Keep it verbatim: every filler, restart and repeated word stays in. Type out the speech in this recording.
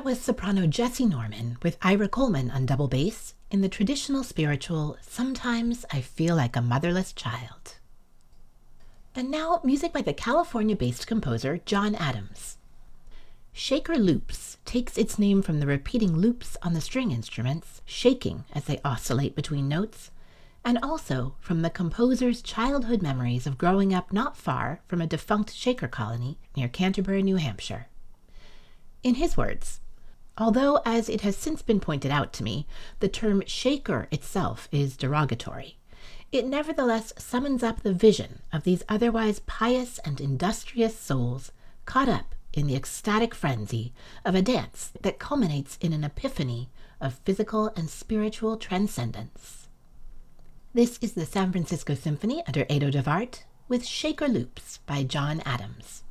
That was soprano Jessie Norman with Ira Coleman on double bass in the traditional spiritual Sometimes I Feel Like a Motherless Child. And now, music by the California-based composer John Adams. Shaker Loops takes its name from the repeating loops on the string instruments, shaking as they oscillate between notes, and also from the composer's childhood memories of growing up not far from a defunct Shaker colony near Canterbury, New Hampshire. In his words, although, as it has since been pointed out to me, the term Shaker itself is derogatory, it nevertheless summons up the vision of these otherwise pious and industrious souls caught up in the ecstatic frenzy of a dance that culminates in an epiphany of physical and spiritual transcendence. This is the San Francisco Symphony under Edo de Wart with Shaker Loops by John Adams.